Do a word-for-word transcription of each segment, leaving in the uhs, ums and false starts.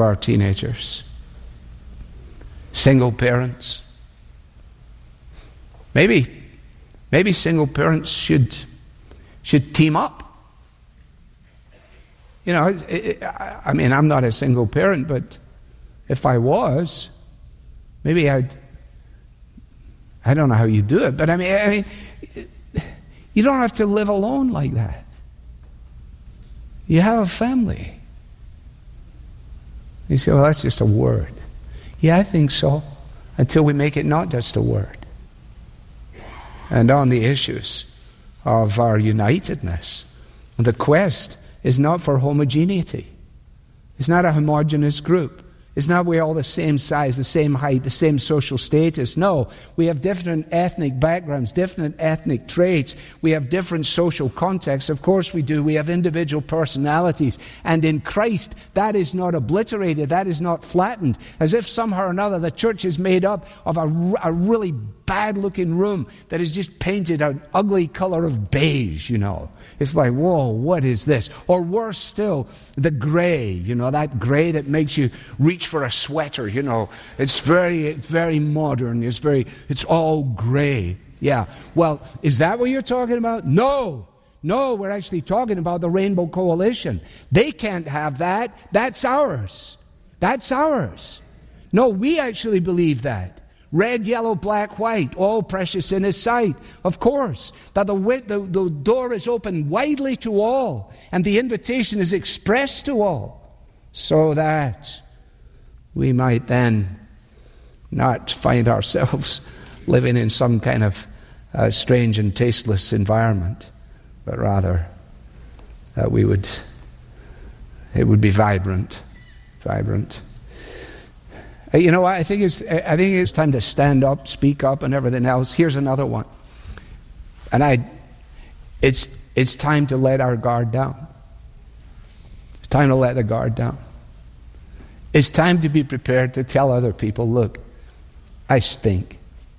our teenagers. Single parents. Maybe, maybe single parents should, should team up. You know, it, it, I mean, I'm not a single parent, but if I was, maybe I'd, I don't know how you do it, but I mean, I mean, you don't have to live alone like that. You have a family. You say, well, that's just a word. Yeah, I think so, until we make it not just a word. And on the issues of our unitedness, the quest is not for homogeneity. It's not a homogeneous group. It's not we're all the same size, the same height, the same social status. No, we have different ethnic backgrounds, different ethnic traits. We have different social contexts. Of course we do. We have individual personalities. And in Christ, that is not obliterated. That is not flattened. As if somehow or another the church is made up of a, a really bad-looking room that is just painted an ugly color of beige, you know. It's like, whoa, what is this? Or worse still, the gray, you know, that gray that makes you reach for a sweater, you know. It's very, it's very modern. It's very, it's all gray. Yeah. Well, is that what you're talking about? No. No, we're actually talking about the Rainbow Coalition. They can't have that. That's ours. That's ours. No, we actually believe that. Red, yellow, black, white, all precious in His sight. Of course, that the, the, the door is open widely to all, and the invitation is expressed to all, so that we might then not find ourselves living in some kind of uh, strange and tasteless environment, but rather that we would, it would be vibrant, vibrant. You know what? I think it's I think it's time to stand up, speak up, and everything else. Here's another one. And I it's it's time to let our guard down. It's time to let the guard down. It's time to be prepared to tell other people, look, I stink.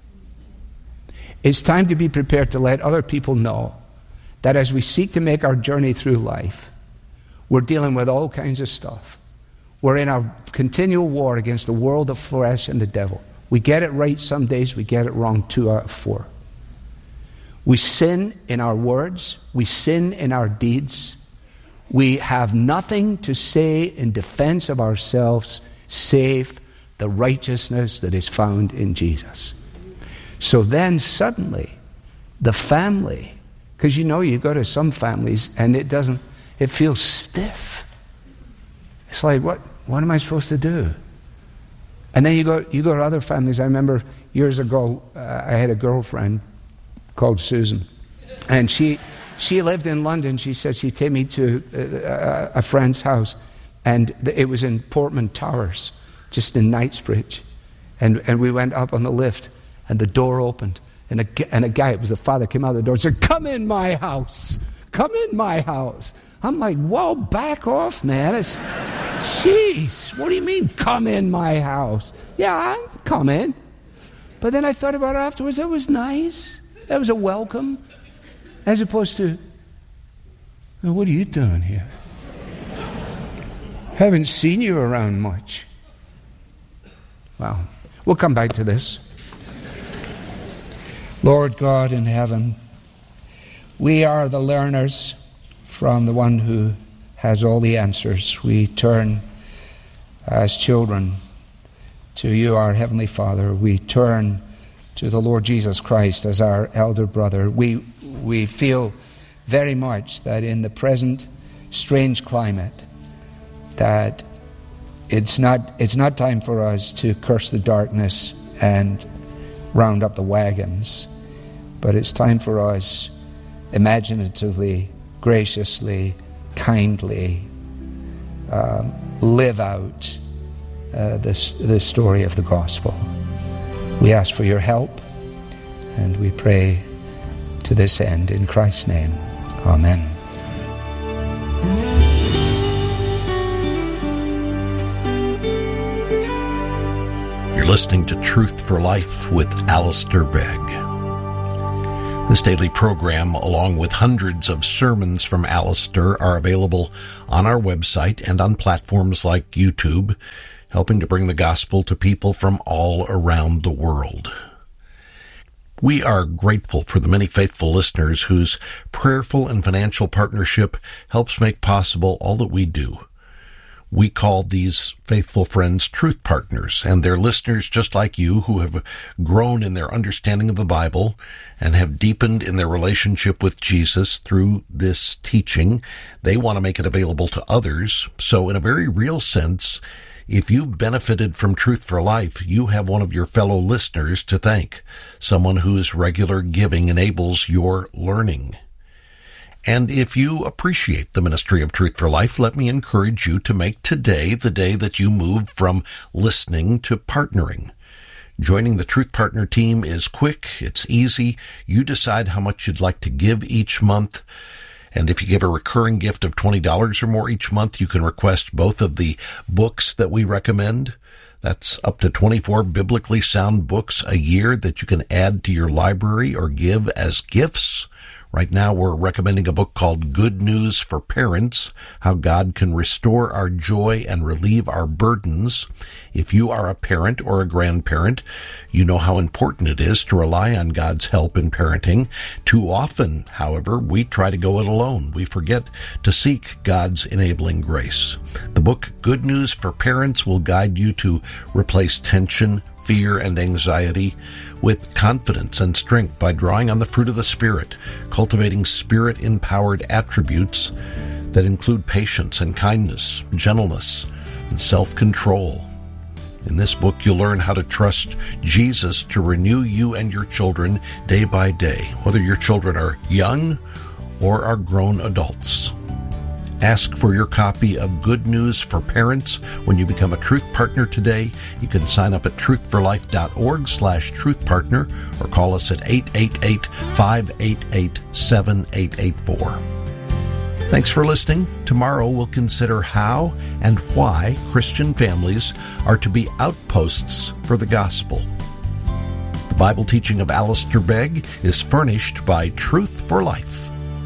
It's time to be prepared to let other people know that as we seek to make our journey through life, we're dealing with all kinds of stuff. We're in a continual war against the world of flesh and the devil. We get it right some days, we get it wrong two out of four. We sin in our words, we sin in our deeds. We have nothing to say in defense of ourselves save the righteousness that is found in Jesus. So then suddenly, the family, because you know you go to some families and it doesn't, it feels stiff. It's like, what? What am I supposed to do? And then you go you go to other families. I remember years ago, uh, I had a girlfriend called Susan. And she she lived in London. She said she'd take me to a, a friend's house. And it was in Portman Towers, just in Knightsbridge. And, and we went up on the lift, and the door opened. And a, and a guy, it was the father, came out of the door and said, come in my house. Come in my house. I'm like, whoa, back off, man. It's, jeez, what do you mean, come in my house? Yeah, I'm coming. But then I thought about it afterwards. That was nice. That was a welcome. As opposed to, well, what are you doing here? Haven't seen you around much. Well, we'll come back to this. Lord God in heaven, we are the learners from the one who has all the answers. We turn as children to you, our Heavenly Father. We turn to the Lord Jesus Christ as our elder brother. We we feel very much that in the present strange climate, that it's not it's not time for us to curse the darkness and round up the wagons, but it's time for us imaginatively, graciously, kindly um, live out uh, this the story of the gospel. We ask for your help, and we pray to this end in Christ's name. Amen. You're listening to Truth for Life with Alistair Begg. This daily program, along with hundreds of sermons from Alistair, are available on our website and on platforms like YouTube, helping to bring the gospel to people from all around the world. We are grateful for the many faithful listeners whose prayerful and financial partnership helps make possible all that we do. We call these faithful friends Truth Partners, and they're listeners just like you who have grown in their understanding of the Bible and have deepened in their relationship with Jesus through this teaching. They want to make it available to others. So in a very real sense, if you benefited from Truth for Life, you have one of your fellow listeners to thank, someone whose regular giving enables your learning. And if you appreciate the ministry of Truth for Life, let me encourage you to make today the day that you move from listening to partnering. Joining the Truth Partner team is quick, it's easy. You decide how much you'd like to give each month. And if you give a recurring gift of twenty dollars or more each month, you can request both of the books that we recommend. That's up to twenty-four biblically sound books a year that you can add to your library or give as gifts. Right now, we're recommending a book called Good News for Parents, How God Can Restore Our Joy and Relieve Our Burdens. If you are a parent or a grandparent, you know how important it is to rely on God's help in parenting. Too often, however, we try to go it alone. We forget to seek God's enabling grace. The book Good News for Parents will guide you to replace tension, fear, and anxiety with confidence and strength by drawing on the fruit of the Spirit, cultivating Spirit-empowered attributes that include patience and kindness, gentleness, and self-control. In this book, you'll learn how to trust Jesus to renew you and your children day by day, whether your children are young or are grown adults. Ask for your copy of Good News for Parents when you become a Truth Partner today. You can sign up at truthforlife.org slash truth partner or call us at eight eight eight, five eight eight, seven eight eight four. Thanks for listening. Tomorrow we'll consider how and why Christian families are to be outposts for the gospel. The Bible teaching of Alistair Begg is furnished by Truth for Life,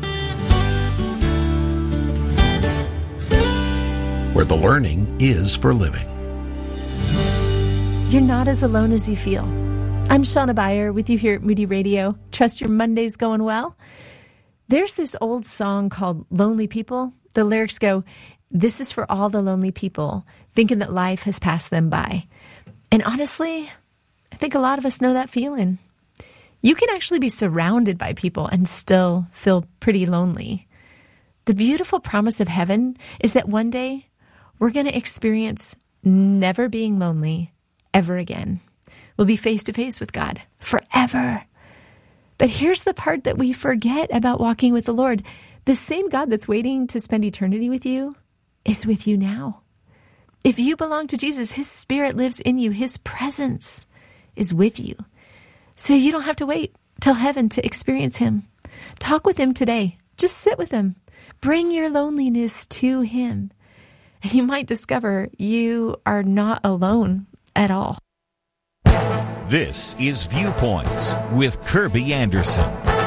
where the learning is for living. You're not as alone as you feel. I'm Shauna Beyer with you here at Moody Radio. Trust your Monday's going well. There's this old song called Lonely People. The lyrics go, "This is for all the lonely people, thinking that life has passed them by." And honestly, I think a lot of us know that feeling. You can actually be surrounded by people and still feel pretty lonely. The beautiful promise of heaven is that one day we're going to experience never being lonely ever again. We'll be face to face with God forever. But here's the part that we forget about walking with the Lord. The same God that's waiting to spend eternity with you is with you now. If you belong to Jesus, His Spirit lives in you. His presence is with you. So you don't have to wait till heaven to experience Him. Talk with Him today. Just sit with Him. Bring your loneliness to Him. And you might discover you are not alone at all. This is Viewpoints with Kirby Anderson.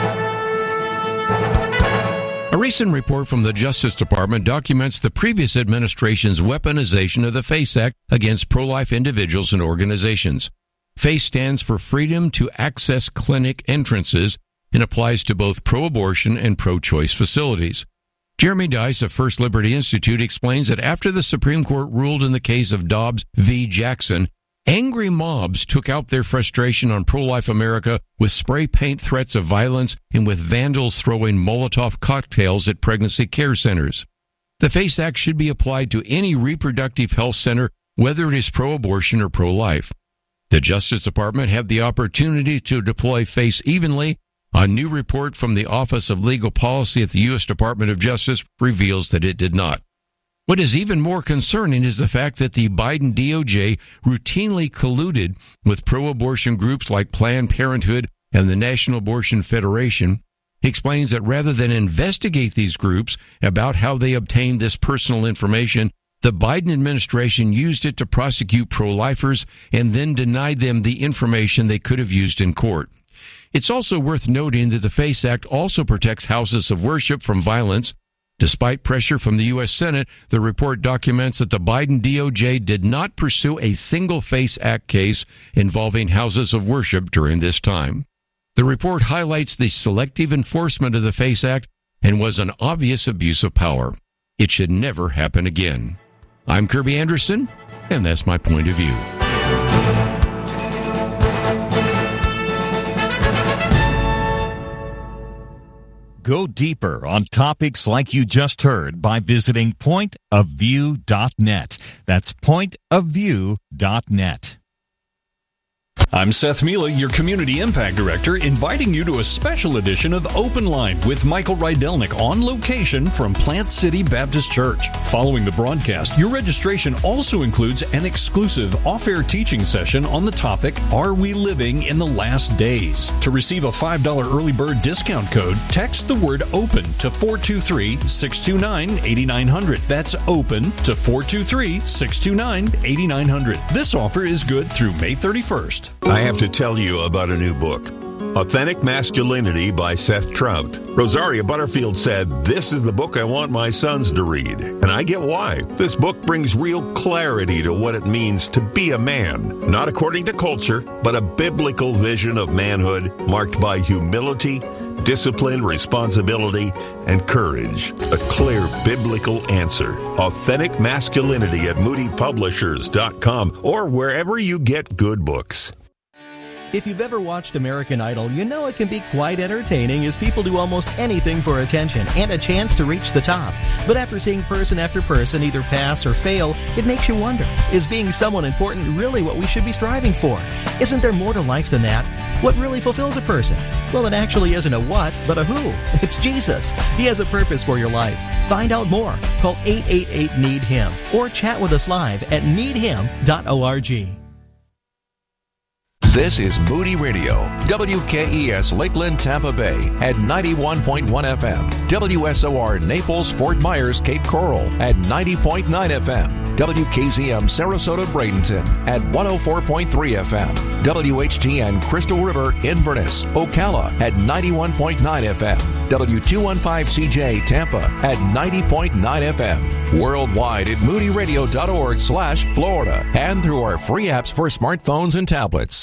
A recent report from the Justice Department documents the previous administration's weaponization of the FACE Act against pro-life individuals and organizations. FACE stands for Freedom to Access Clinic Entrances and applies to both pro-abortion and pro-choice facilities. Jeremy Dice of First Liberty Institute explains that after the Supreme Court ruled in the case of Dobbs v. Jackson, angry mobs took out their frustration on pro-life America with spray paint threats of violence and with vandals throwing Molotov cocktails at pregnancy care centers. The FACE Act should be applied to any reproductive health center, whether it is pro-abortion or pro-life. The Justice Department had the opportunity to deploy FACE evenly. A new report from the Office of Legal Policy at the U S Department of Justice reveals that it did not. What is even more concerning is the fact that the Biden D O J routinely colluded with pro-abortion groups like Planned Parenthood and the National Abortion Federation. He explains that rather than investigate these groups about how they obtained this personal information, the Biden administration used it to prosecute pro-lifers and then denied them the information they could have used in court. It's also worth noting that the FACE Act also protects houses of worship from violence. Despite pressure from the U S Senate, the report documents that the Biden D O J did not pursue a single FACE Act case involving houses of worship during this time. The report highlights the selective enforcement of the FACE Act and was an obvious abuse of power. It should never happen again. I'm Kirby Anderson, and that's my point of view. Go deeper on topics like you just heard by visiting point of view dot net. That's point of view dot net. I'm Seth Mila, your Community Impact Director, inviting you to a special edition of Open Line with Michael Rydelnik on location from Plant City Baptist Church. Following the broadcast, your registration also includes an exclusive off-air teaching session on the topic, Are We Living in the Last Days? To receive a five dollars early bird discount code, text the word OPEN to four two three, six two nine, eight nine zero zero. That's OPEN to four two three, six two nine, eight nine zero zero. This offer is good through May thirty-first. I have to tell you about a new book, Authentic Masculinity by Seth Trout. Rosaria Butterfield said, "This is the book I want my sons to read." And I get why. This book brings real clarity to what it means to be a man, not according to culture, but a biblical vision of manhood marked by humility, discipline, responsibility, and courage. A clear biblical answer. Authentic Masculinity at moody publishers dot com or wherever you get good books. If you've ever watched American Idol, you know it can be quite entertaining as people do almost anything for attention and a chance to reach the top. But after seeing person after person either pass or fail, it makes you wonder, is being someone important really what we should be striving for? Isn't there more to life than that? What really fulfills a person? Well, it actually isn't a what, but a who. It's Jesus. He has a purpose for your life. Find out more. Call eight eight eight, need him or chat with us live at need him dot org. This is Moody Radio, W K E S Lakeland, Tampa Bay at ninety-one point one F M, W S O R Naples, Fort Myers, Cape Coral at ninety point nine F M, W K Z M Sarasota, Bradenton at one oh four point three F M, W H T N Crystal River, Inverness, Ocala at ninety-one point nine F M, W two fifteen C J Tampa at ninety point nine F M, worldwide at moody radio dot org slash Florida and through our free apps for smartphones and tablets.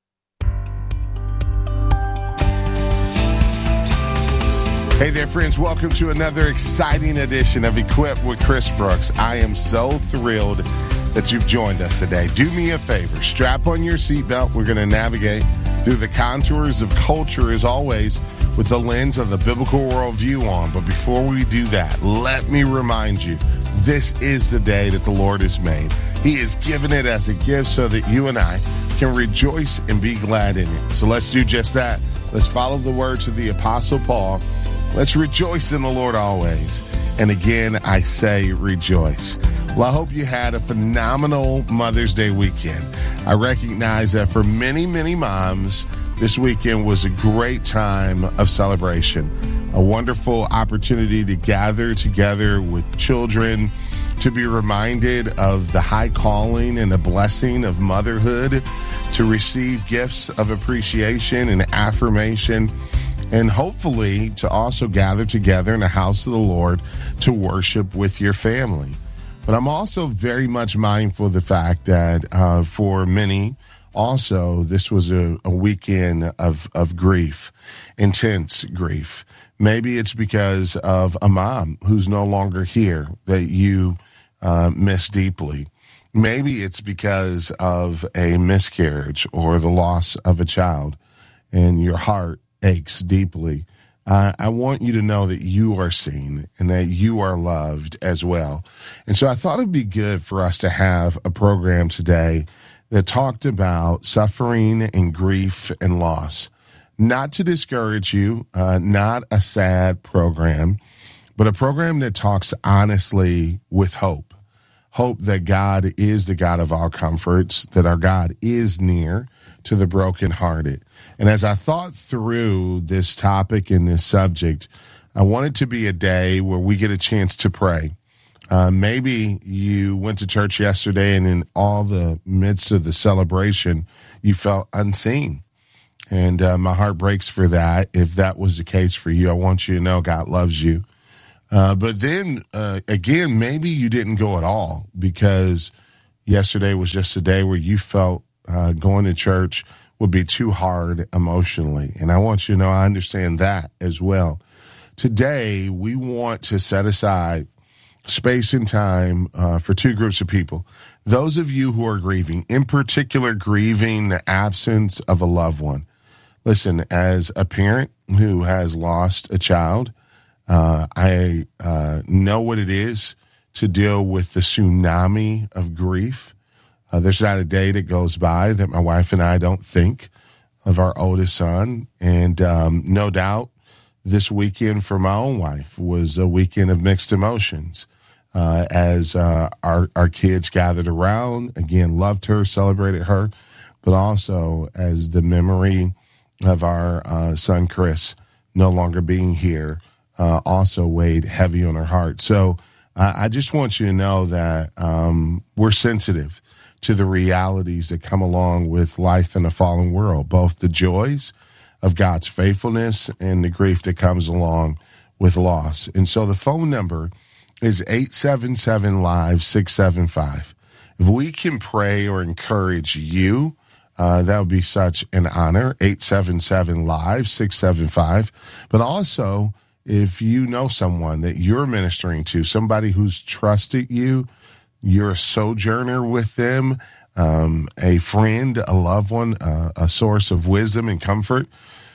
Hey there, friends. Welcome to another exciting edition of Equipped with Chris Brooks. I am so thrilled that you've joined us today. Do me a favor. Strap on your seatbelt. We're going to navigate through the contours of culture, as always, with the lens of the biblical worldview on. But before we do that, let me remind you, this is the day that the Lord has made. He has given it as a gift so that you and I can rejoice and be glad in it. So let's do just that. Let's follow the words of the Apostle Paul. Let's rejoice in the Lord always. And again, I say rejoice. Well, I hope you had a phenomenal Mother's Day weekend. I recognize that for many, many moms, this weekend was a great time of celebration, a wonderful opportunity to gather together with children, to be reminded of the high calling and the blessing of motherhood, to receive gifts of appreciation and affirmation, and hopefully to also gather together in the house of the Lord to worship with your family. But I'm also very much mindful of the fact that uh, for many, also, this was a, a weekend of, of grief, intense grief. Maybe it's because of a mom who's no longer here that you uh, miss deeply. Maybe it's because of a miscarriage or the loss of a child, and your heart aches deeply. Uh, I want you to know that you are seen and that you are loved as well. And so I thought it'd be good for us to have a program today that talked about suffering and grief and loss. Not to discourage you, uh, not a sad program, but a program that talks honestly with hope. Hope that God is the God of all comforts, that our God is near to the brokenhearted. And as I thought through this topic and this subject, I want it to be a day where we get a chance to pray. Uh, maybe you went to church yesterday and in all the midst of the celebration, you felt unseen. And uh, my heart breaks for that. If that was the case for you, I want you to know God loves you. Uh, but then, uh, again, maybe you didn't go at all because yesterday was just a day where you felt uh, going to church would be too hard emotionally. And I want you to know I understand that as well. Today, we want to set aside space and time uh, for two groups of people. Those of you who are grieving, in particular grieving the absence of a loved one. Listen, as a parent who has lost a child, uh, I uh, know what it is to deal with the tsunami of grief. Uh, there's not a day that goes by that my wife and I don't think of our oldest son. And um, no doubt this weekend for my own wife was a weekend of mixed emotions. Uh, as uh, our, our kids gathered around, again, loved her, celebrated her, but also as the memory of our uh, son, Chris, no longer being here, uh, also weighed heavy on her heart. So uh, I just want you to know that um, we're sensitive to the realities that come along with life in a fallen world, both the joys of God's faithfulness and the grief that comes along with loss. And so the phone number is eight seven seven, live, six seven five. If we can pray or encourage you, uh, that would be such an honor. eight seven seven, live, six seven five. But also, if you know someone that you're ministering to, somebody who's trusted you, you're a sojourner with them, um, a friend, a loved one, uh, a source of wisdom and comfort.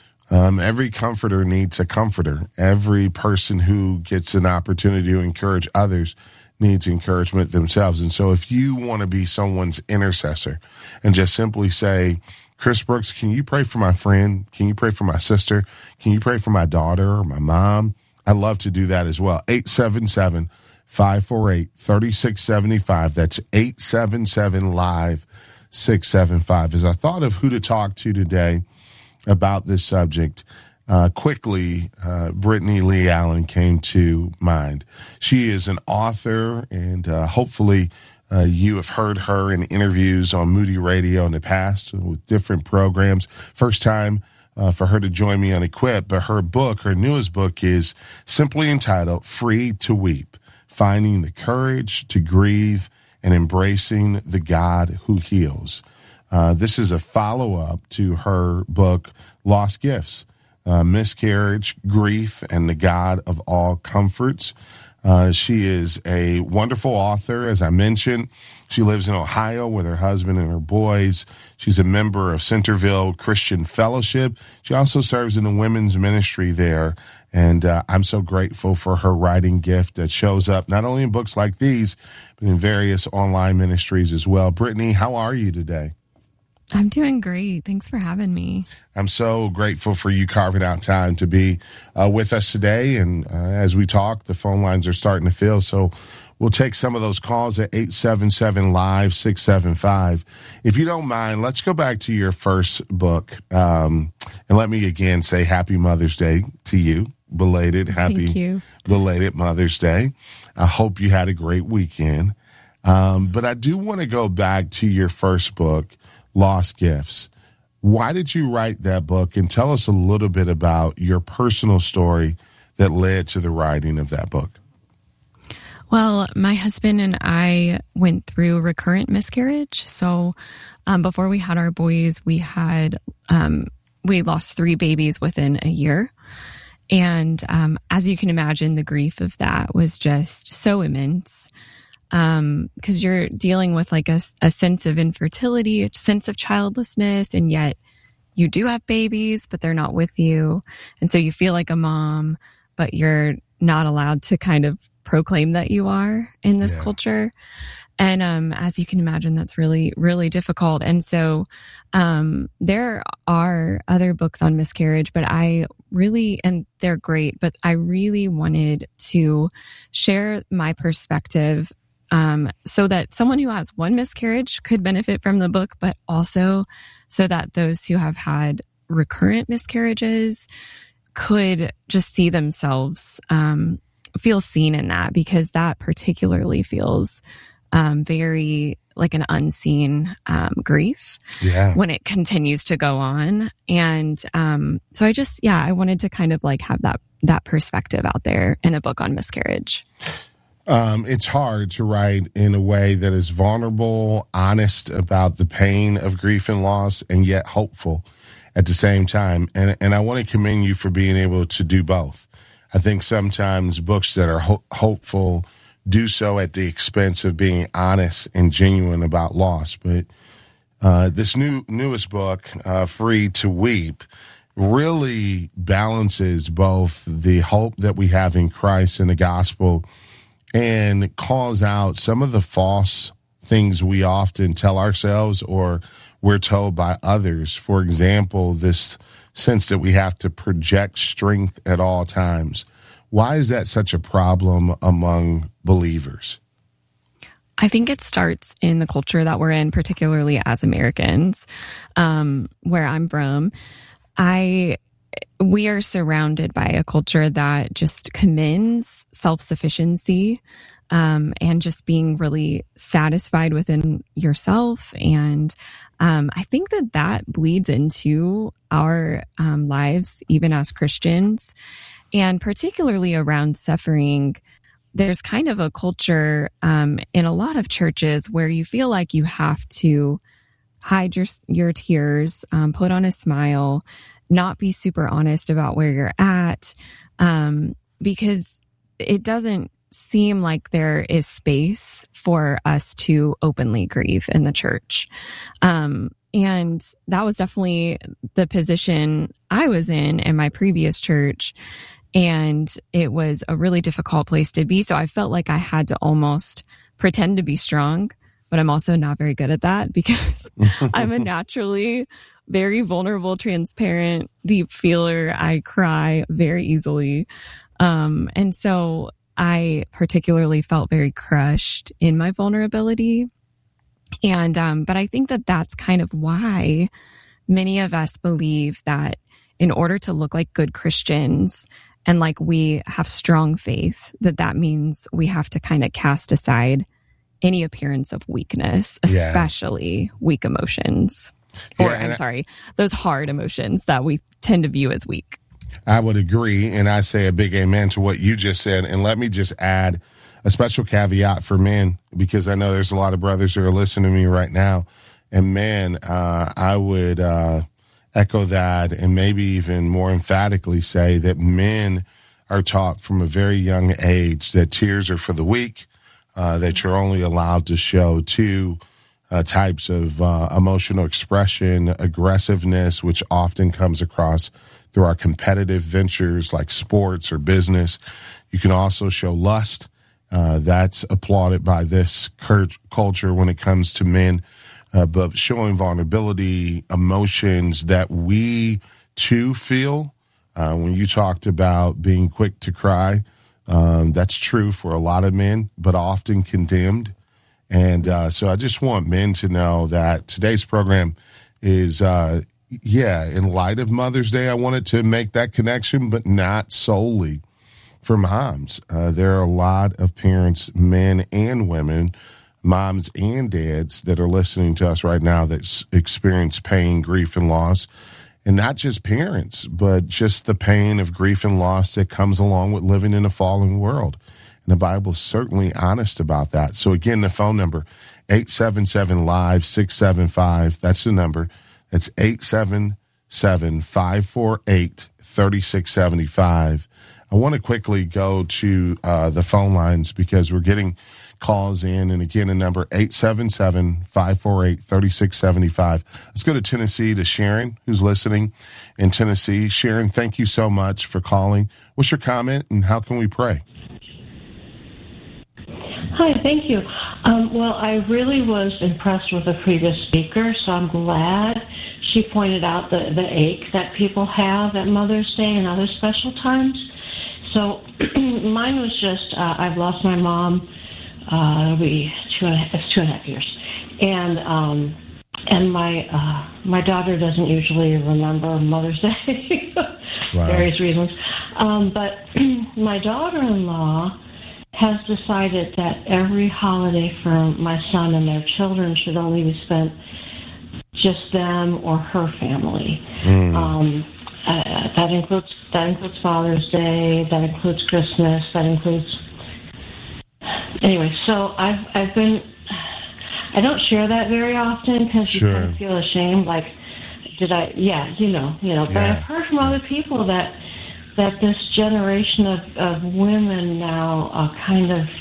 Um, every comforter needs a comforter. Every person who gets an opportunity to encourage others needs encouragement themselves. And so if you want to be someone's intercessor and just simply say, Chris Brooks, can you pray for my friend? Can you pray for my sister? Can you pray for my daughter or my mom? I'd love to do that as well. eight seven seven, five four eight, three six seven five. That's eight seven seven, live, six seven five. As I thought of who to talk to today about this subject, uh, quickly, uh, Brittany Lee Allen came to mind. She is an author, and uh, hopefully uh, you have heard her in interviews on Moody Radio in the past with different programs. First time uh, for her to join me on Equip, but her book, her newest book, is simply entitled Free to Weep, Finding the Courage to Grieve and Embracing the God Who Heals. Uh, this is a follow-up to her book, Lost Gifts, uh, Miscarriage, Grief, and the God of All Comforts. Uh, she is a wonderful author, as I mentioned. She lives in Ohio with her husband and her boys. She's a member of Centerville Christian Fellowship. She also serves in the women's ministry there. And uh, I'm so grateful for her writing gift that shows up not only in books like these, but in various online ministries as well. Brittany, how are you today? I'm doing great. Thanks for having me. I'm so grateful for you carving out time to be uh, with us today. And uh, as we talk, the phone lines are starting to fill. So we'll take some of those calls at eight seven seven, live, six seven five. If you don't mind, let's go back to your first book. Um, and let me again say Happy Mother's Day to you. Belated, happy Thank you. belated Mother's Day. I hope you had a great weekend. Um, but I do want to go back to your first book, Lost Gifts. Why did you write that book? And tell us a little bit about your personal story that led to the writing of that book. Well, my husband and I went through recurrent miscarriage. So um, before we had our boys, we had um, we lost three babies within a year. And um, as you can imagine, the grief of that was just so immense. Um, because you're dealing with like a, a sense of infertility, a sense of childlessness, and yet you do have babies, but they're not with you. And so you feel like a mom, but you're not allowed to kind of proclaim that you are in this yeah. culture. And um, as you can imagine, that's really, really difficult. And so um, there are other books on miscarriage, but I really, and they're great, but I really wanted to share my perspective Um, so that someone who has one miscarriage could benefit from the book, but also so that those who have had recurrent miscarriages could just see themselves, um, feel seen in that, because that particularly feels um, very like an unseen um, grief yeah. when it continues to go on. And um, so I just, yeah, I wanted to kind of like have that that perspective out there in a book on miscarriage. Um, it's hard to write in a way that is vulnerable, honest about the pain of grief and loss, and yet hopeful at the same time. And and I want to commend you for being able to do both. I think sometimes books that are ho- hopeful do so at the expense of being honest and genuine about loss. But uh, this new newest book, uh, Free to Weep, really balances both the hope that we have in Christ and the gospel and calls out some of the false things we often tell ourselves or we're told by others. For example, this sense that we have to project strength at all times. Why is that such a problem among believers? I think it starts in the culture that we're in, particularly as Americans, um, where I'm from. I we are surrounded by a culture that just commends self-sufficiency um, and just being really satisfied within yourself. And um, I think that that bleeds into our um, lives, even as Christians, and particularly around suffering. There's kind of a culture um, in a lot of churches where you feel like you have to hide your your tears, um, put on a smile, not be super honest about where you're at, um, because it doesn't seem like there is space for us to openly grieve in the church. Um, and that was definitely the position I was in in my previous church. And it was a really difficult place to be. So I felt like I had to almost pretend to be strong, but I'm also not very good at that because I'm a naturally very vulnerable, transparent, deep feeler. I cry very easily. Um, and so I particularly felt very crushed in my vulnerability. And, um, but I think that that's kind of why many of us believe that in order to look like good Christians and like we have strong faith, that that means we have to kind of cast aside any appearance of weakness, especially yeah. weak emotions. Or, yeah, I'm sorry, those hard emotions that we tend to view as weak. I would agree, and I say a big amen to what you just said. And let me just add a special caveat for men, because I know there's a lot of brothers who are listening to me right now. And man, uh, I would uh, echo that and maybe even more emphatically say that men are taught from a very young age that tears are for the weak, uh, that you're only allowed to show two uh, types of uh, emotional expression, aggressiveness, which often comes across through our competitive ventures like sports or business. You can also show lust. Uh, that's applauded by this culture when it comes to men. Uh, but showing vulnerability, emotions that we too feel. Uh, when you talked about being quick to cry, um, that's true for a lot of men, but often condemned. And uh, so I just want men to know that today's program is, uh, yeah, in light of Mother's Day, I wanted to make that connection, but not solely for moms. Uh, there are a lot of parents, men and women, moms and dads that are listening to us right now that experience pain, grief, and loss. And not just parents, but just the pain of grief and loss that comes along with living in a fallen world. And the Bible is certainly honest about that. So again, the phone number, eight seven seven, live, six seven five. That's the number. That's eight seven seven, five four eight, three six seven five. I want to quickly go to uh, the phone lines because we're getting calls in. And again, a number eight seven seven, five four eight, three six seven five. Let's go to Tennessee to Sharon, who's listening in Tennessee. Sharon, thank you so much for calling. What's your comment and how can we pray? Hi, thank you. Um, well, I really was impressed with the previous speaker, so I'm glad she pointed out the, the ache that people have at Mother's Day and other special times. So mine was just, uh, I've lost my mom. Uh, it'll be two and a half, it's two and a half years. And, um, and my, uh, my daughter doesn't usually remember Mother's Day, wow. various reasons. Um, but my daughter-in-law has decided that every holiday for my son and their children should only be spent just them or her family. Mm. Um, uh, that includes that includes Father's Day. That includes Christmas. That includes anyway. So I've I've been. I don't share that very often because sure. you kind of feel ashamed. Like, did I? Yeah, you know, you know. But yeah. I've heard from other people that that this generation of, of women now uh, kind of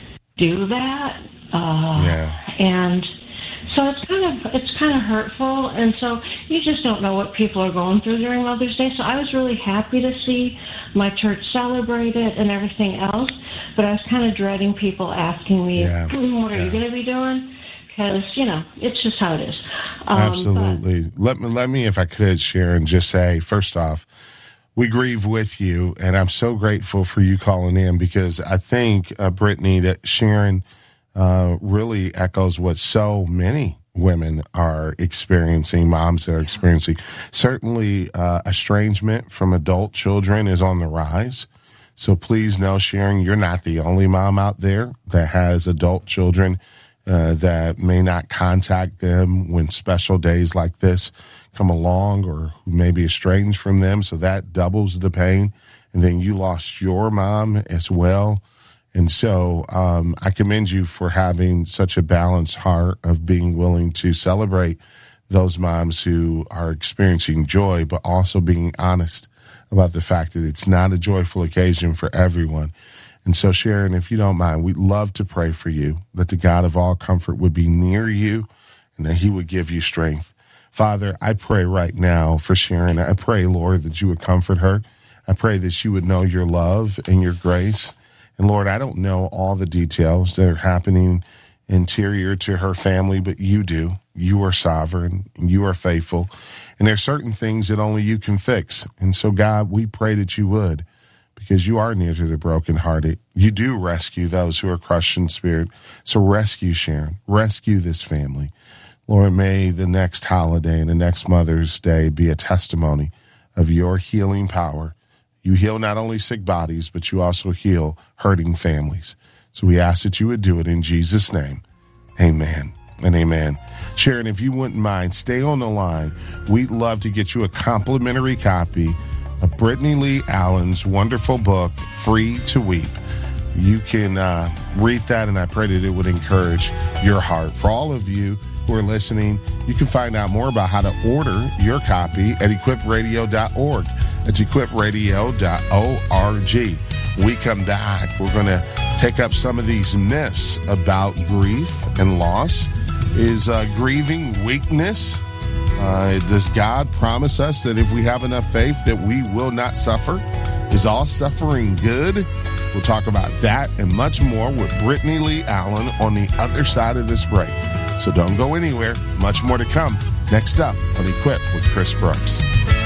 do that, uh, yeah. and so it's kind of it's kind of hurtful. And so you just don't know what people are going through during Mother's Day. So I was really happy to see my church celebrate it and everything else. But I was kind of dreading people asking me, yeah. "What are yeah. you going to be doing?" Because, you know, it's just how it is. Um, Absolutely. But, let me, let me, if I could, Sharon, just say, first off, we grieve with you, and I'm so grateful for you calling in because I think, uh, Brittany, that Sharon uh, really echoes what so many women are experiencing, moms are experiencing. Certainly, uh, estrangement from adult children is on the rise. So please know, Sharon, you're not the only mom out there that has adult children Uh, that may not contact them when special days like this come along, or who may be estranged from them. So that doubles the pain. And then you lost your mom as well. And so um, I commend you for having such a balanced heart of being willing to celebrate those moms who are experiencing joy, but also being honest about the fact that it's not a joyful occasion for everyone. And so, Sharon, if you don't mind, we'd love to pray for you, that the God of all comfort would be near you and that he would give you strength. Father, I pray right now for Sharon. I pray, Lord, that you would comfort her. I pray that she would know your love and your grace. And, Lord, I don't know all the details that are happening interior to her family, but you do. You are sovereign and you are faithful. And there are certain things that only you can fix. And so, God, we pray that you would. Because you are near to the brokenhearted. You do rescue those who are crushed in spirit. So rescue Sharon. Rescue this family. Lord, may the next holiday and the next Mother's Day be a testimony of your healing power. You heal not only sick bodies, but you also heal hurting families. So we ask that you would do it in Jesus' name. Amen and amen. Sharon, if you wouldn't mind, stay on the line. We'd love to get you a complimentary copy of Brittany Lee Allen's wonderful book, Free to Weep. You can uh, read that, and I pray that it would encourage your heart. For all of you who are listening, you can find out more about how to order your copy at equip radio dot org. That's equip radio dot org. We come back, we're going to take up some of these myths about grief and loss. Is uh, grieving weakness? Uh, does God promise us that if we have enough faith that we will not suffer? Is all suffering good? We'll talk about that and much more with Brittany Lee Allen on the other side of this break. So don't go anywhere. Much more to come. Next up on Equip with Chris Brooks.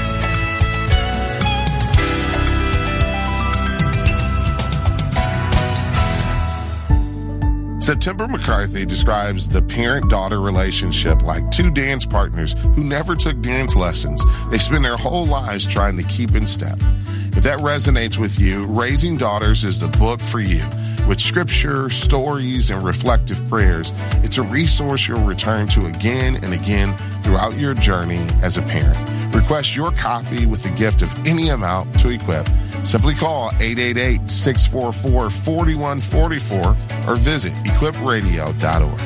September McCarthy describes the parent-daughter relationship like two dance partners who never took dance lessons. They spend their whole lives trying to keep in step. If that resonates with you, Raising Daughters is the book for you. With scripture, stories, and reflective prayers, it's a resource you'll return to again and again throughout your journey as a parent. Request your copy with a gift of any amount to Equip. Simply call eight eight eight, six four four, four one four four or visit equip radio dot org.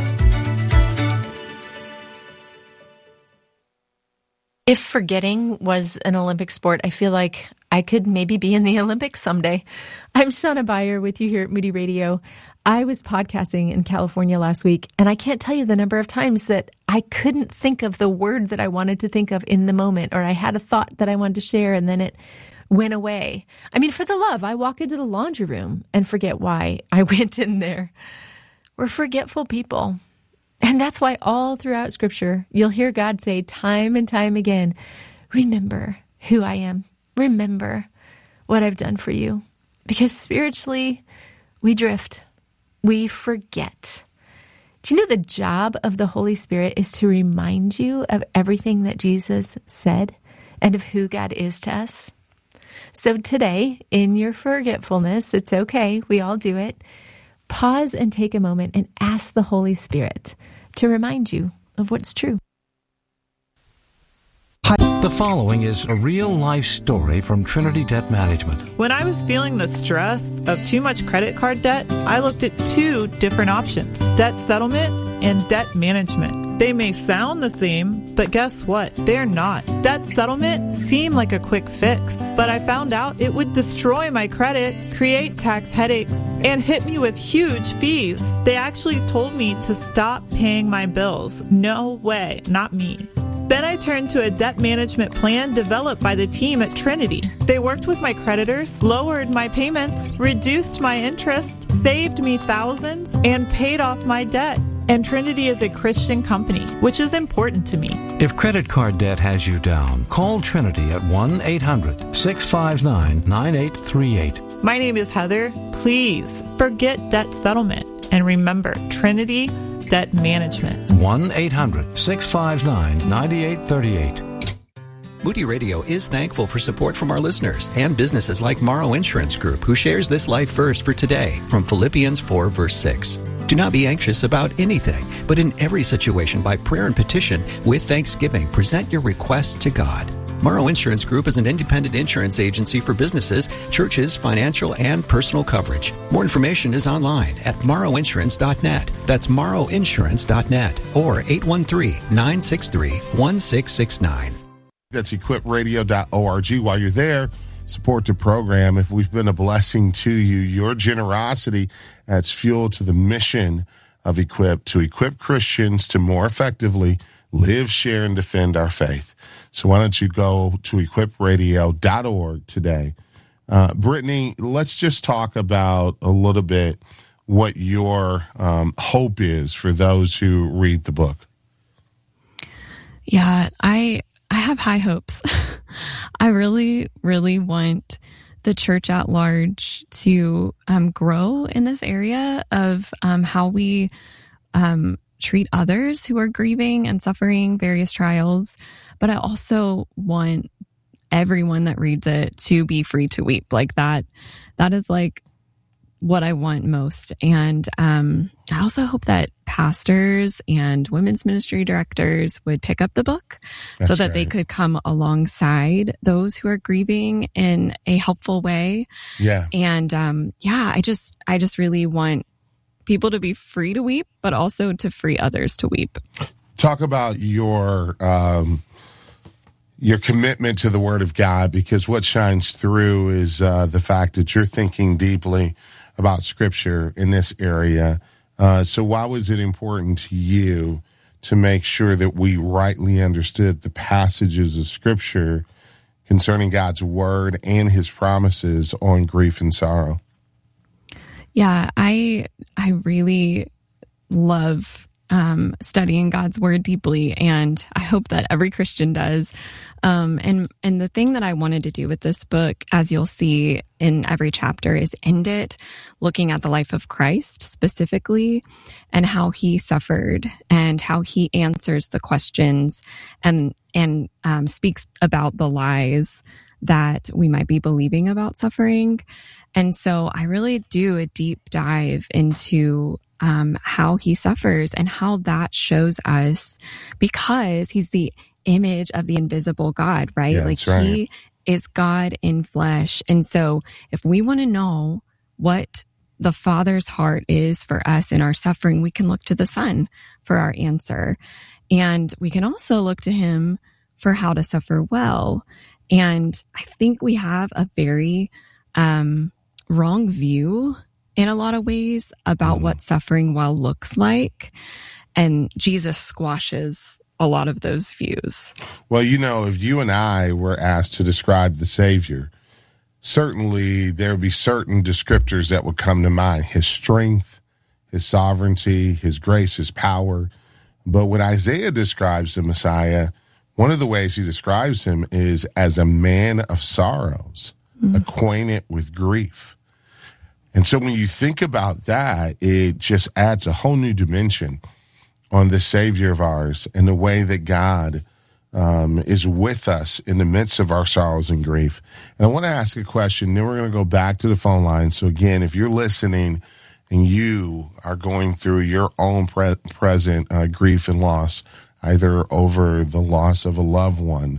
If forgetting was an Olympic sport, I feel like I could maybe be in the Olympics someday. I'm Shauna Beyer with you here at Moody Radio. I was podcasting in California last week, and I can't tell you the number of times that I couldn't think of the word that I wanted to think of in the moment, or I had a thought that I wanted to share, and then it went away. I mean, for the love, I walk into the laundry room and forget why I went in there. We're forgetful people. And that's why all throughout Scripture, you'll hear God say time and time again, remember who I am. Remember what I've done for you. Because spiritually, we drift. We forget. Do you know the job of the Holy Spirit is to remind you of everything that Jesus said and of who God is to us? So today, in your forgetfulness, it's okay. We all do it. pause and take a moment and ask the Holy Spirit to remind you of what's true. The following is a real-life story from Trinity Debt Management. When I was feeling the stress of too much credit card debt, I looked at two different options, debt settlement and debt management. They may sound the same, but guess what? They're not. Debt settlement seemed like a quick fix, but I found out it would destroy my credit, create tax headaches, and hit me with huge fees. They actually told me to stop paying my bills. No way, not me. Then I turned to a debt management plan developed by the team at Trinity. They worked with my creditors, lowered my payments, reduced my interest, saved me thousands, and paid off my debt. And Trinity is a Christian company, which is important to me. If credit card debt has you down, call Trinity at one eight hundred six five nine nine eight three eight. My name is Heather. Please forget debt settlement and remember Trinity Debt Management. one eight hundred six five nine nine eight three eight. Moody Radio is thankful for support from our listeners and businesses like Morrow Insurance Group, who shares this life verse for today from Philippians four, verse six. Do not be anxious about anything, but in every situation by prayer and petition with thanksgiving, present your requests to God. Morrow Insurance Group is an independent insurance agency for businesses, churches, financial, and personal coverage. More information is online at morrow insurance dot net. That's morrow insurance dot net or eight one three, nine six three, one six six nine. That's equip radio dot org. While you're there, support the program. If we've been a blessing to you, your generosity adds fuel to the mission of Equip, to equip Christians to more effectively live, share, and defend our faith. So why don't you go to equip radio dot org today. Uh, Brittany, let's just talk about a little bit what your um, hope is for those who read the book. Yeah, I I have high hopes. I really, really want the church at large to um, grow in this area of um, how we um, treat others who are grieving and suffering various trials. But I also want everyone that reads it to be free to weep. Like that, that is like what I want most. And um, I also hope that pastors and women's ministry directors would pick up the book That's so that right. they could come alongside those who are grieving in a helpful way. Yeah. And um, yeah, I just, I just really want people to be free to weep, but also to free others to weep. Talk about your, um, your commitment to the Word of God, because what shines through is uh, the fact that you're thinking deeply about Scripture in this area. Uh, so why was it important to you to make sure that we rightly understood the passages of Scripture concerning God's Word and His promises on grief and sorrow? Yeah, I I really love um, studying God's Word deeply, and I hope that every Christian does. Um, and and the thing that I wanted to do with this book, as you'll see in every chapter, is end it looking at the life of Christ specifically and how He suffered and how He answers the questions and and um, speaks about the lies that we might be believing about suffering. And so I really do a deep dive into um, how He suffers and how that shows us, because He's the image of the invisible God, right? Yeah, like that's right. He is God in flesh. And so if we want to know what the Father's heart is for us in our suffering, we can look to the Son for our answer. And we can also look to Him for how to suffer well. And I think we have a very um, wrong view in a lot of ways about mm. what suffering well looks like. And Jesus squashes a lot of those views. Well, you know, if you and I were asked to describe the Savior, certainly there would be certain descriptors that would come to mind. His strength, His sovereignty, His grace, His power. But when Isaiah describes the Messiah, one of the ways he describes Him is as a man of sorrows, mm. acquainted with grief. And so when you think about that, it just adds a whole new dimension on the Savior of ours and the way that God um, is with us in the midst of our sorrows and grief. And I want to ask a question, then we're going to go back to the phone line. So again, if you're listening and you are going through your own pre- present uh, grief and loss, either over the loss of a loved one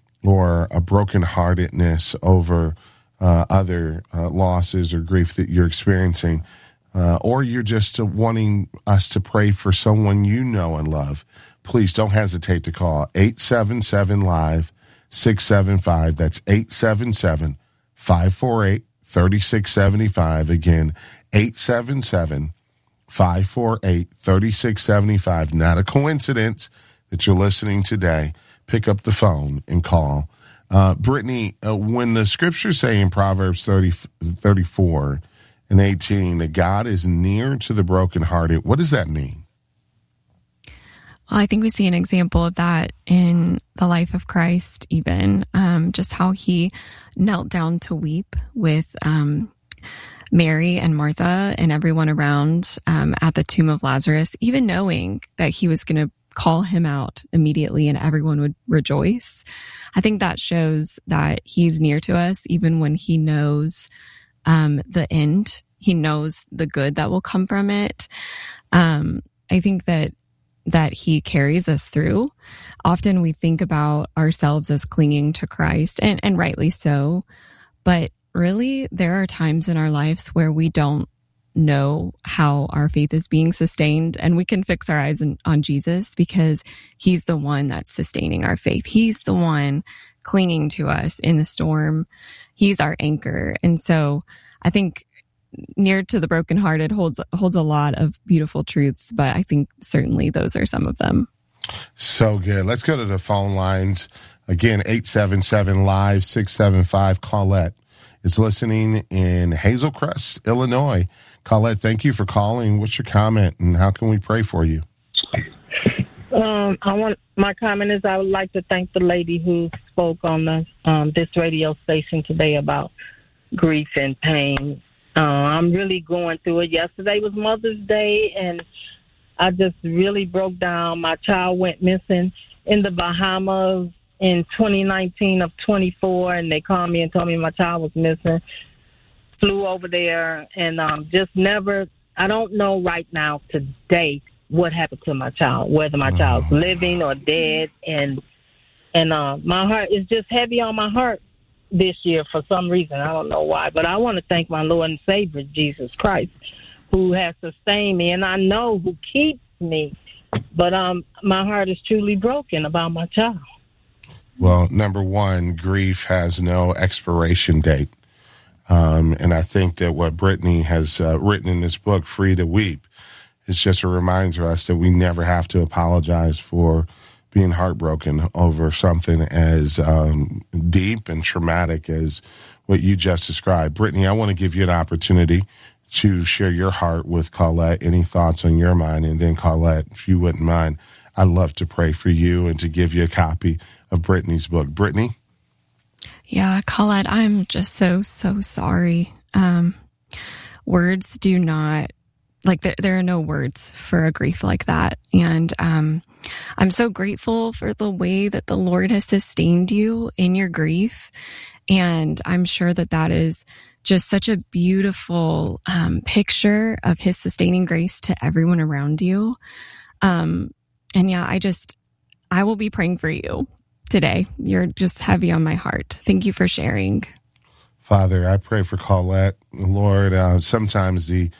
or a brokenheartedness over uh, other uh, losses or grief that you're experiencing, uh, or you're just uh, wanting us to pray for someone you know and love, please don't hesitate to call eight seven seven, live, six seven five. That's eight seven seven, five four eight, three six seven five. Again, eight seven seven, five four eight, three six seven five. Not a coincidence that you're listening today. Pick up the phone and call. Uh, Brittany, uh, when the scriptures say in Proverbs thirty, thirty-four and eighteen that God is near to the brokenhearted, what does that mean? Well, I think we see an example of that in the life of Christ, even um, just how he knelt down to weep with um, Mary and Martha and everyone around um, at the tomb of Lazarus, even knowing that he was going to call him out immediately and everyone would rejoice. I think that shows that he's near to us, even when he knows um, the end. He knows the good that will come from it. Um, I think that that he carries us through. Often we think about ourselves as clinging to Christ, and, and rightly so. But really, there are times in our lives where we don't know how our faith is being sustained, and we can fix our eyes on, on Jesus because he's the one that's sustaining our faith. He's the one clinging to us in the storm. He's our anchor. And so I think near to the brokenhearted holds holds a lot of beautiful truths, but I think certainly those are some of them. So good. Let's go to the phone lines. Again, eight seven seven, live, six seven five. Colette is listening in Hazel Crest, Illinois. Colette, thank you for calling. What's your comment, and how can we pray for you? Um, I want my comment is I would like to thank the lady who spoke on the um, this radio station today about grief and pain. Uh, I'm really going through it. Yesterday was Mother's Day, and I just really broke down. My child went missing in the Bahamas in twenty nineteen of twenty-four, and they called me and told me my child was missing. Flew over there, and um, just never, I don't know right now today what happened to my child, whether my child's living or dead, and and uh, my heart is just heavy on my heart this year for some reason. I don't know why, but I want to thank my Lord and Savior, Jesus Christ, who has sustained me, and I know who keeps me, but um, my heart is truly broken about my child. Well, number one, grief has no expiration date, um, and I think that what Brittany has uh, written in this book, Free to Weep, is just a reminder to us that we never have to apologize for being heartbroken over something as um, deep and traumatic as what you just described. Brittany, I want to give you an opportunity to share your heart with Colette, any thoughts on your mind, and then Colette, if you wouldn't mind, I'd love to pray for you and to give you a copy of Brittany's book. Brittany? Yeah, Colette, I'm just so, so sorry. Um, words do not, like there, there are no words for a grief like that. And um, I'm so grateful for the way that the Lord has sustained you in your grief. And I'm sure that that is just such a beautiful um, picture of his sustaining grace to everyone around you. Um, and yeah, I just, I will be praying for you today. You're just heavy on my heart. Thank you for sharing. Father, I pray for Colette. Lord, uh, sometimes the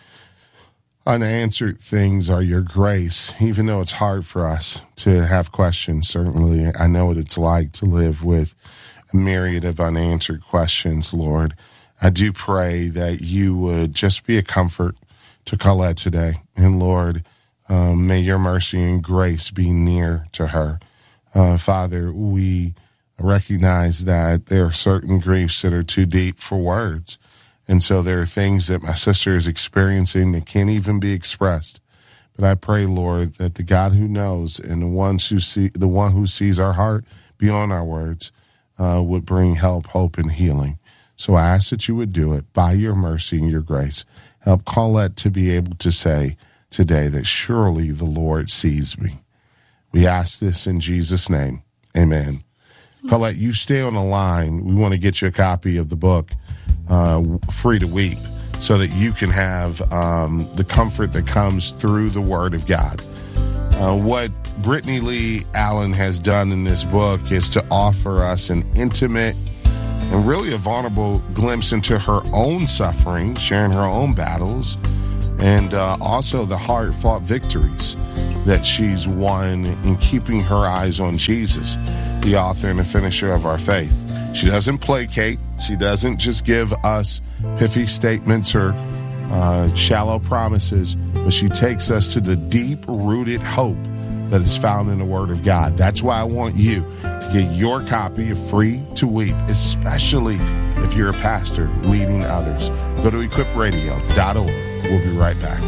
unanswered things are your grace, even though it's hard for us to have questions. Certainly, I know what it's like to live with a myriad of unanswered questions, Lord. I do pray that you would just be a comfort to Colette today. And Lord, um, may your mercy and grace be near to her. Uh, Father, we recognize that there are certain griefs that are too deep for words. And so there are things that my sister is experiencing that can't even be expressed. But I pray, Lord, that the God who knows and the ones who see, the one who sees our heart beyond our words uh, would bring help, hope, and healing. So I ask that you would do it by your mercy and your grace. Help Colette to be able to say today that surely the Lord sees me. We ask this in Jesus' name. Amen. Colette, you stay on the line. We want to get you a copy of the book, uh, Free to Weep. so that you can have um, the comfort that comes through the Word of God. Uh, what Brittany Lee Allen has done in this book is to offer us an intimate and really a vulnerable glimpse into her own suffering, sharing her own battles, and uh, also the hard-fought victories that she's won in keeping her eyes on Jesus, the author and the finisher of our faith. She doesn't placate. She doesn't just give us pithy statements or uh, shallow promises, but she takes us to the deep-rooted hope that is found in the Word of God. That's why I want you to get your copy of Free to Weep, especially if you're a pastor leading others. Go to equip radio dot org. We'll be right back.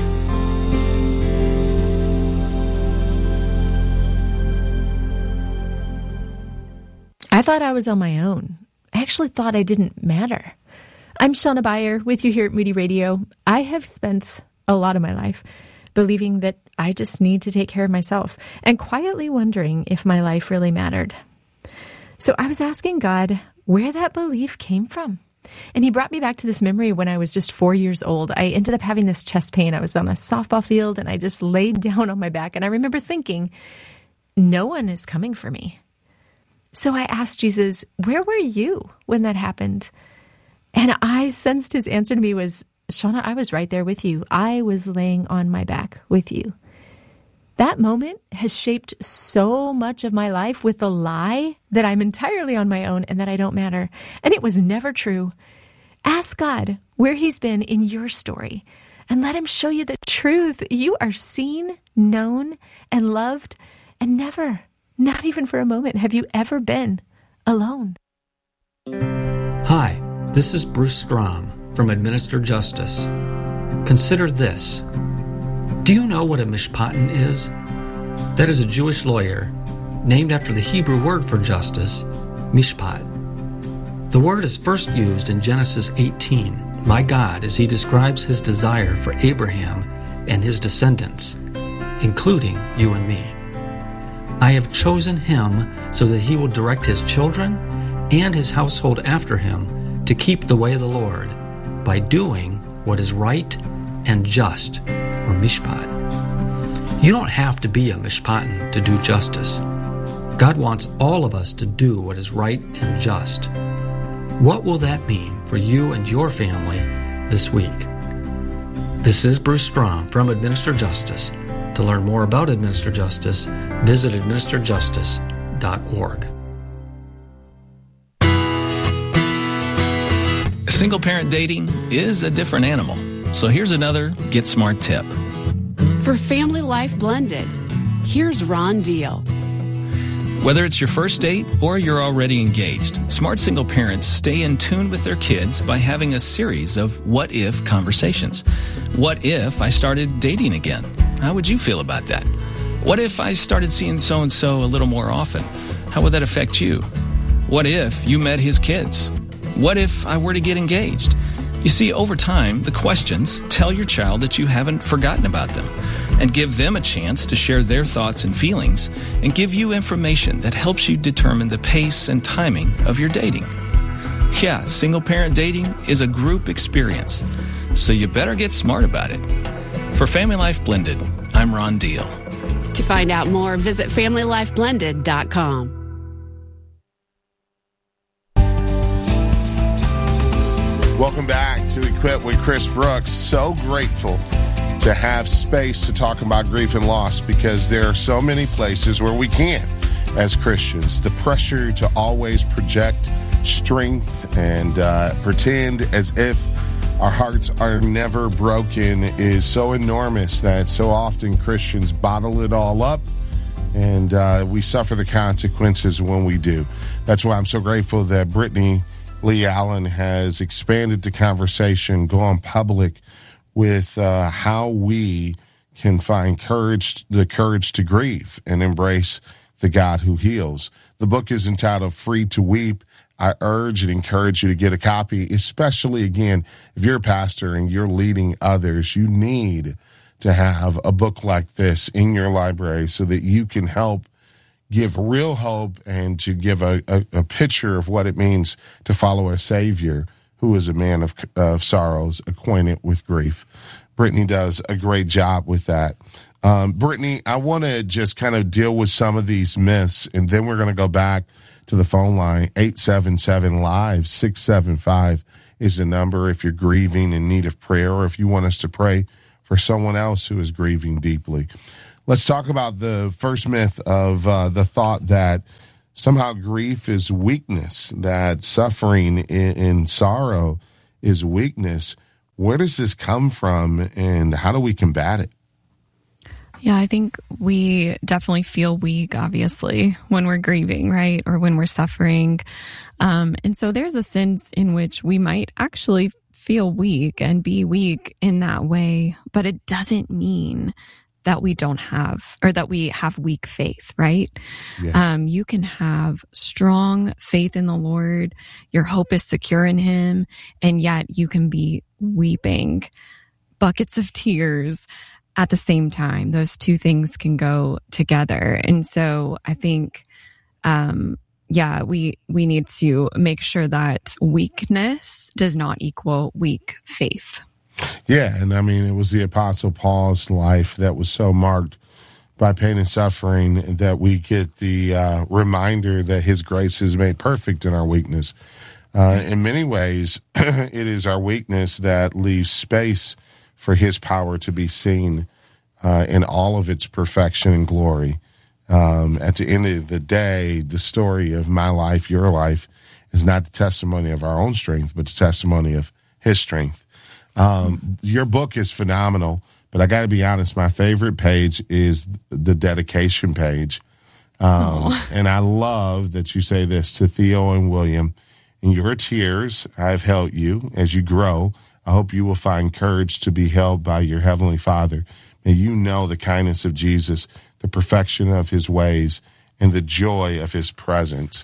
I thought I was on my own. I actually thought I didn't matter. I'm Shauna Beyer with you here at Moody Radio. I have spent a lot of my life believing that I just need to take care of myself and quietly wondering if my life really mattered. So I was asking God where that belief came from. And he brought me back to this memory when I was just four years old. I ended up having this chest pain. I was on a softball field and I just laid down on my back. And I remember thinking, no one is coming for me. So I asked Jesus, where were you when that happened? And I sensed his answer to me was, Shauna, I was right there with you. I was laying on my back with you. That moment has shaped so much of my life with the lie that I'm entirely on my own and that I don't matter. And it was never true. Ask God where he's been in your story and let him show you the truth. You are seen, known, and loved, and never, not even for a moment, have you ever been alone. Hi, this is Bruce Strom from Administer Justice. Consider this. Do you know what a mishpatan is? That is a Jewish lawyer named after the Hebrew word for justice, mishpat. The word is first used in Genesis eighteen by God as he describes his desire for Abraham and his descendants, including you and me. I have chosen him so that he will direct his children and his household after him to keep the way of the Lord by doing what is right and just, or mishpat. You don't have to be a mishpatan to do justice. God wants all of us to do what is right and just. What will that mean for you and your family this week? This is Bruce Strom from Administer Justice. To learn more about Administer Justice, visit administer justice dot org. Single-parent dating is a different animal. So here's another Get Smart tip. For Family Life Blended, here's Ron Deal. Whether it's your first date or you're already engaged, smart single parents stay in tune with their kids by having a series of what-if conversations. What if I started dating again? How would you feel about that? What if I started seeing so-and-so a little more often? How would that affect you? What if you met his kids? What if I were to get engaged? You see, over time, the questions tell your child that you haven't forgotten about them and give them a chance to share their thoughts and feelings and give you information that helps you determine the pace and timing of your dating. Yeah, single-parent dating is a group experience, so you better get smart about it. For Family Life Blended, I'm Ron Deal. To find out more, visit family life blended dot com. Welcome back to Equip with Chris Brooks. So grateful to have space to talk about grief and loss because there are so many places where we can as Christians. The pressure to always project strength and uh, pretend as if our hearts are never broken is so enormous that so often Christians bottle it all up and uh, we suffer the consequences when we do. That's why I'm so grateful that Brittany Lee Allen has expanded the conversation, gone public with uh, how we can find courage, the courage to grieve and embrace the God who heals. The book is entitled Free to Weep. I urge and encourage you to get a copy, especially, again, if you're a pastor and you're leading others, you need to have a book like this in your library so that you can help give real hope and to give a, a, a picture of what it means to follow a Savior who is a man of, of sorrows, acquainted with grief. Brittany does a great job with that. Um, Brittany, I want to just kind of deal with some of these myths, and then we're going to go back to the phone line. Eight seven seven live six seven five is the number if you're grieving in need of prayer, or if you want us to pray for someone else who is grieving deeply. Let's talk about the first myth of uh, the thought that somehow grief is weakness, that suffering in, in sorrow is weakness. Where does this come from, and how do we combat it? Yeah, I think we definitely feel weak, obviously, when we're grieving, right? Or when we're suffering. Um, and so there's a sense in which we might actually feel weak and be weak in that way, but it doesn't mean that we don't have, or that we have weak faith, right? Yeah. Um, you can have strong faith in the Lord. Your hope is secure in Him, and yet you can be weeping buckets of tears at the same time. Those two things can go together. And so I think, um, yeah, we, we need to make sure that weakness does not equal weak faith. Yeah. And I mean, it was the Apostle Paul's life that was so marked by pain and suffering that we get the uh, reminder that His grace is made perfect in our weakness. Uh, in many ways, it is our weakness that leaves space for His power to be seen uh, in all of its perfection and glory. Um, at the end of the day, the story of my life, your life, is not the testimony of our own strength, but the testimony of His strength. Um, your book is phenomenal, but I got to be honest, my favorite page is the dedication page. Um, and I love that you say this to Theo and William: in your tears, I've held you. As you grow, I hope you will find courage to be held by your Heavenly Father. May you know the kindness of Jesus, the perfection of His ways, and the joy of His presence.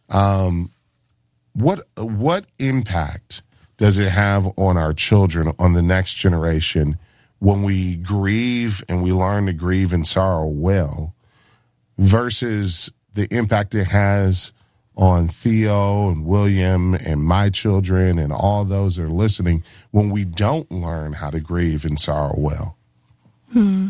Um, what what impact does it have on our children, on the next generation, when we grieve and we learn to grieve in sorrow well, versus the impact it has on Theo and William and my children and all those that are listening when we don't learn how to grieve in sorrow well? Hmm.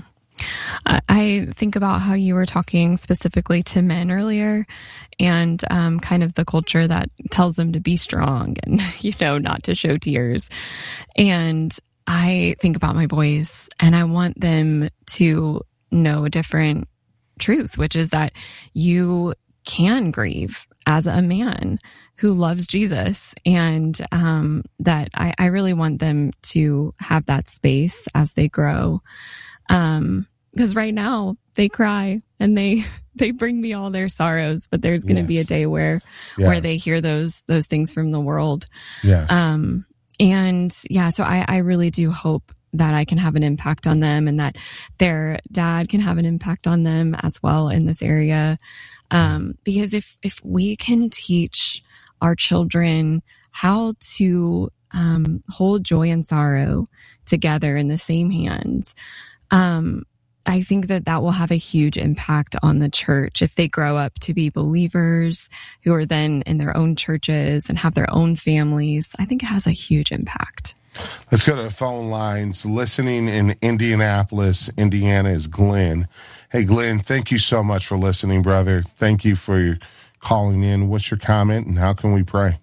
I think about how you were talking specifically to men earlier, and um, kind of the culture that tells them to be strong and, you know, not to show tears. And I think about my boys, and I want them to know a different truth, which is that you can grieve as a man who loves Jesus, and um, that I, I really want them to have that space as they grow. Um, because right now they cry and they, they bring me all their sorrows, but there's going to yes. be a day where, yeah. where they hear those, those things from the world. Yes. Um, and yeah, so I, I really do hope that I can have an impact on them, and that their dad can have an impact on them as well in this area. Um, because if, if we can teach our children how to, um, hold joy and sorrow together in the same hands, um, I think that that will have a huge impact on the church if they grow up to be believers who are then in their own churches and have their own families. I think it has a huge impact. Let's go to the phone lines. Listening in Indianapolis, Indiana is Glenn. Hey, Glenn, thank you so much for listening, brother. Thank you for your calling in. What's your comment, and how can we pray?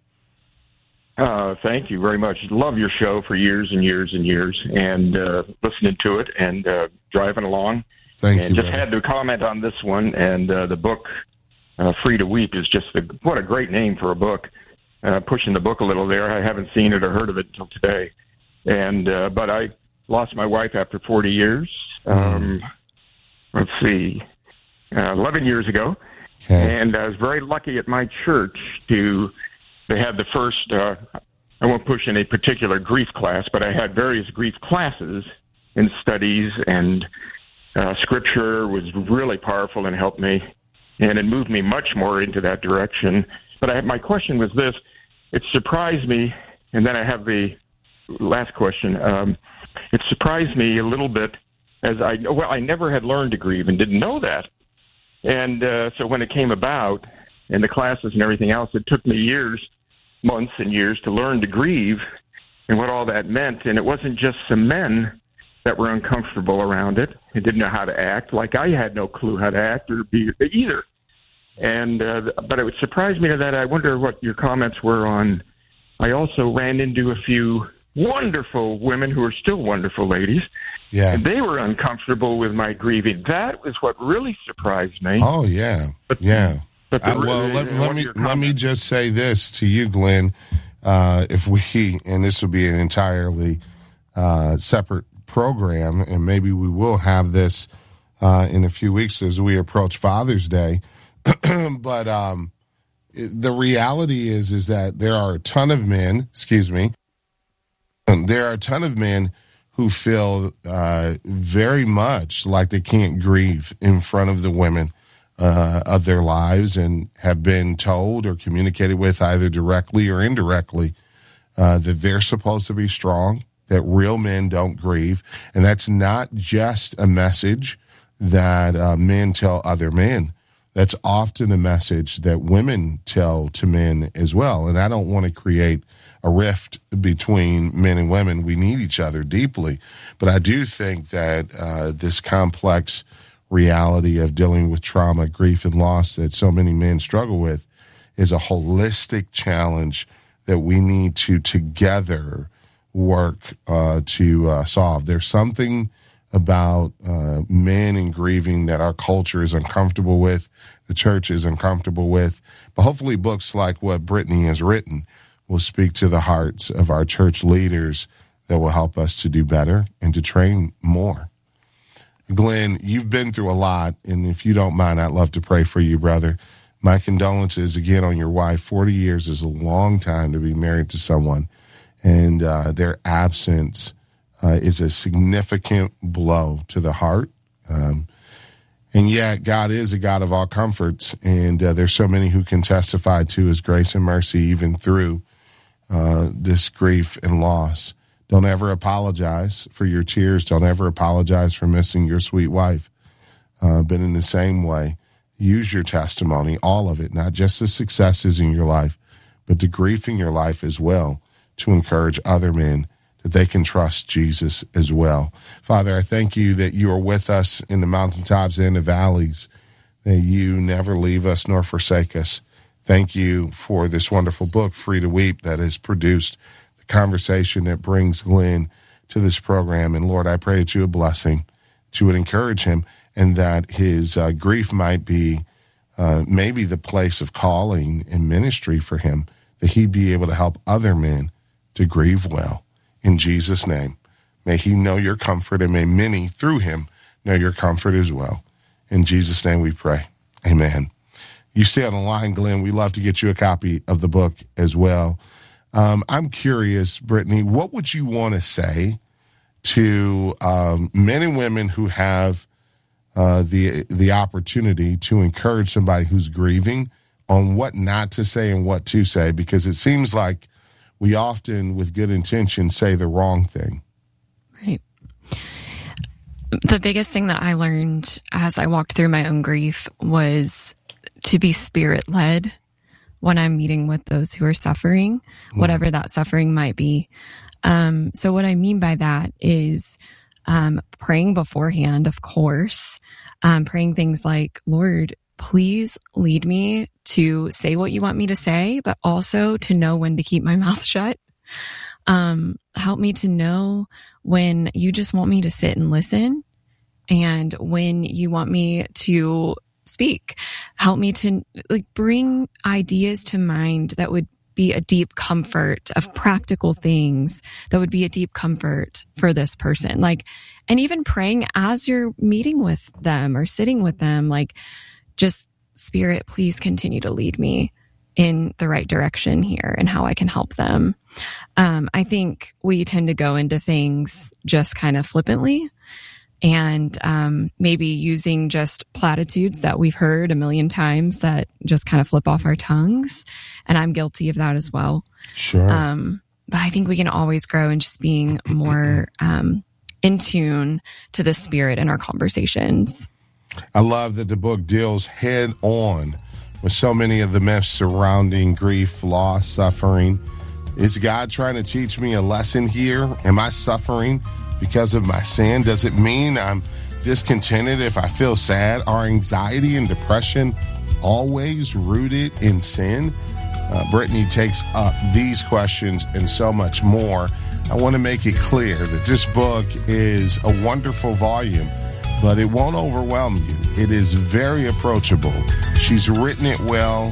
Uh, thank you very much. Love your show for years and years and years, and uh, listening to it and uh, driving along. Thank and you. Just brother. had to comment on this one, and uh, the book, uh, Free to Weep, is just a, what a great name for a book. Uh, pushing the book a little there. I haven't seen it or heard of it until today. And uh, but I lost my wife after forty years. Um, let's see, uh, eleven years ago, okay. And I was very lucky at my church to. They had the first. Uh, I won't push any particular grief class, but I had various grief classes and studies, and uh, Scripture was really powerful and helped me, and it moved me much more into that direction. But I, my question was this: it surprised me, and then I have the last question. Um, it surprised me a little bit as I, well, I never had learned to grieve and didn't know that. And uh, so when it came about in the classes and everything else, it took me years months and years to learn to grieve and what all that meant. And it wasn't just some men that were uncomfortable around it and didn't know how to act, like I had no clue how to act or be either. And uh, but it would surprise me to that. I wonder what your comments were on. I also ran into a few wonderful women who are still wonderful ladies. Yeah. And they were uncomfortable with my grieving. That was what really surprised me. Oh, yeah. But, yeah. But the, uh, well, let, let me let me just say this to you, Glenn. Uh, if we, and this will be an entirely uh, separate program, and maybe we will have this uh, in a few weeks as we approach Father's Day. But um, the reality is, is that there are a ton of men, excuse me, there are a ton of men who feel uh, very much like they can't grieve in front of the women uh, of their lives, and have been told or communicated with either directly or indirectly uh, that they're supposed to be strong, that real men don't grieve. And that's not just a message that uh, men tell other men. That's often a message that women tell to men as well. And I don't want to create a rift between men and women. We need each other deeply. But I do think that uh, this complex reality of dealing with trauma, grief, and loss that so many men struggle with is a holistic challenge that we need to together work uh, to uh, solve. There's something about uh, men and grieving that our culture is uncomfortable with, the church is uncomfortable with. But hopefully books like what Brittany has written will speak to the hearts of our church leaders that will help us to do better and to train more. Glenn, you've been through a lot, and if you don't mind, I'd love to pray for you, brother. My condolences again on your wife. forty years is a long time to be married to someone, and uh, their absence uh, is a significant blow to the heart. Um, and yet, God is a God of all comforts, and uh, there's so many who can testify to his grace and mercy even through uh, this grief and loss. Don't ever apologize for your tears. Don't ever apologize for missing your sweet wife. Uh, but in the same way, use your testimony, all of it, not just the successes in your life, but the grief in your life as well, to encourage other men that they can trust Jesus as well. Father, I thank you that you are with us in the mountaintops and the valleys, that you never leave us nor forsake us. Thank you for this wonderful book, Free to Weep, that has produced the conversation that brings Glenn to this program. And Lord, I pray that you would bless him, that you would encourage him, and that his uh, grief might be uh, maybe the place of calling and ministry for him, that he'd be able to help other men to grieve well. In Jesus' name, may he know your comfort, and may many through him know your comfort as well. In Jesus' name we pray. Amen. You stay on the line, Glenn. We'd love to get you a copy of the book as well. Um, I'm curious, Brittany, what would you want to say to um, men and women who have uh, the the opportunity to encourage somebody who's grieving on what not to say and what to say? Because it seems like we often, with good intention, say the wrong thing. Right. The biggest thing that I learned as I walked through my own grief was to be spirit-led when I'm meeting with those who are suffering, whatever that suffering might be. Um, so what I mean by that is um, praying beforehand, of course, um, praying things like, Lord, please lead me to say what you want me to say, but also to know when to keep my mouth shut. Um, help me to know when you just want me to sit and listen, and when you want me to speak. Help me to like bring ideas to mind that would be a deep comfort, of practical things that would be a deep comfort for this person. Like, and even praying as you're meeting with them or sitting with them, like, just, Spirit, please continue to lead me in the right direction here and how I can help them. Um, I think we tend to go into things just kind of flippantly, and um, maybe using just platitudes that we've heard a million times that just kind of flip off our tongues. And I'm guilty of that as well. Sure. Um, but I think we can always grow in just being more um, in tune to the Spirit in our conversations. I love that the book deals head on with so many of the myths surrounding grief, loss, suffering. Is God trying to teach me a lesson here? Am I suffering because of my sin? Does it mean I'm discontented if I feel sad? Are anxiety and depression always rooted in sin? Uh, Brittany takes up these questions and so much more. I want to make it clear that this book is a wonderful volume, but it won't overwhelm you. It is very approachable. She's written it well.